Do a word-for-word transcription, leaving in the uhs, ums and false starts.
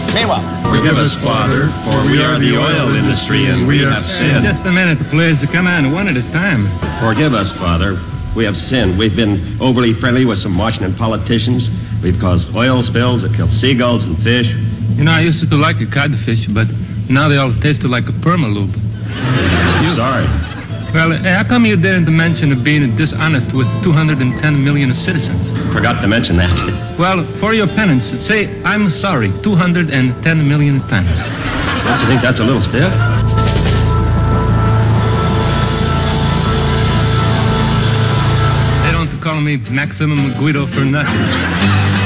Meanwhile, forgive us, Father, for we are the oil industry and we have sinned. Just a minute, please. Come on, one at a time. Forgive us, Father. We have sinned. We've been overly friendly with some Washington politicians. We've caused oil spills that kill seagulls and fish. You know, I used to like a codfish, but now they all tasted like a permalube. You... Sorry. Well, how come you didn't mention being dishonest with two hundred ten million citizens? Forgot to mention that. Well, for your penance, say, I'm sorry, two hundred ten million times. Don't you think that's a little stiff? They don't call me Maximum Guido for nothing.